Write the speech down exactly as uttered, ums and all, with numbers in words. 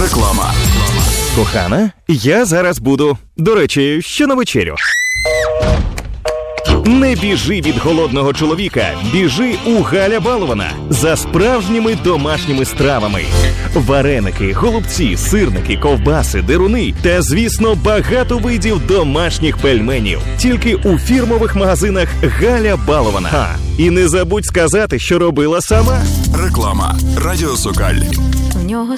Реклама. Кохана, я зараз буду. До речі, що на вечерю? Не біжи від голодного чоловіка, біжи у Галя Балована за справжніми домашніми стравами. Вареники, голубці, сирники, ковбаси, деруни та, звісно, багато видів домашніх пельменів. Тільки у фірмових магазинах Галя Балована. Ха, і не забудь сказати, що робила сама. Реклама. Радіо Сокаль. У нього